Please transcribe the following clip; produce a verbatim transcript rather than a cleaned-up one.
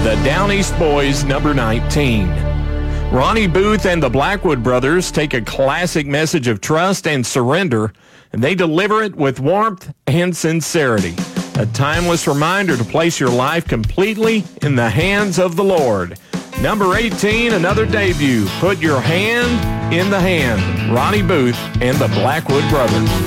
the Down East Boys, number nineteen. Ronnie Booth and the Blackwood Brothers take a classic message of trust and surrender, and they deliver it with warmth and sincerity. A timeless reminder to place your life completely in the hands of the Lord. Number eighteen, another debut. Put your hand in the hand. Ronnie Booth and the Blackwood Brothers.